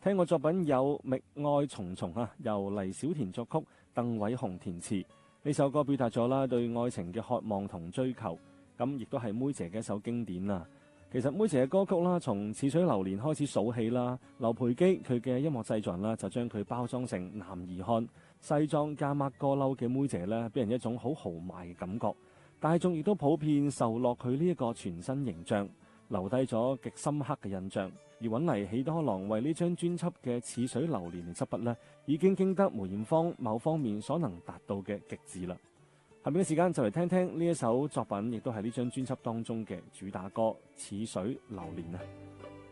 聽過作品有《覓愛重重》由黎小田作曲，鄧偉雄填詞。呢首歌表達咗啦對愛情嘅渴望同追求，咁亦都係妹姐嘅一首經典啦。其實妹姐嘅歌曲啦，從《似水流年》開始數起啦，劉培基佢嘅音樂製作人啦，就將佢包裝成男兒漢西裝加孖哥褸嘅妹姐咧，俾人一種好豪邁嘅感覺。大眾亦都普遍受落佢呢一個全新形象，留低咗極深刻嘅印象。而揾嚟喜多郎為呢張專輯嘅《似水流年》嚟執筆呢，已經經得梅艷芳某方面所能達到嘅極致啦。下面嘅時間就嚟聽聽呢一首作品，亦都係呢張專輯當中嘅主打歌《似水流年》啊。